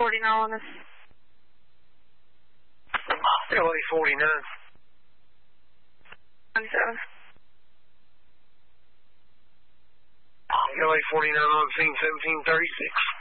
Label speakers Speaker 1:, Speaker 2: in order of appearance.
Speaker 1: 49 on us.
Speaker 2: LA 49.
Speaker 1: 97.
Speaker 2: LA 49 on scene 1736.